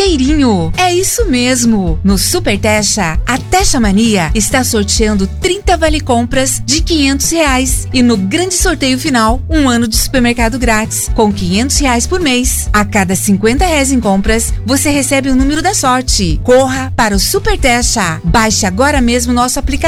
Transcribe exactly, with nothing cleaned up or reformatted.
inteirinho. É isso mesmo. No Super Techa, a Techa Mania está sorteando trinta vale compras de quinhentos reais e no grande sorteio final, um ano de supermercado grátis com quinhentos reais por mês. A cada cinquenta reais em compras, você recebe o número da sorte. Corra para o Super Techa. Baixe agora mesmo nosso aplicativo